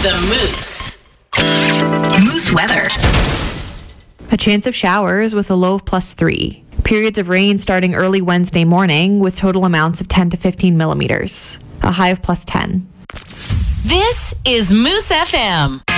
The Moose. Moose weather. A chance of showers with a low of +3. Periods of rain starting early Wednesday morning with total amounts of 10 to 15 millimeters. A high of +10. This is Moose FM.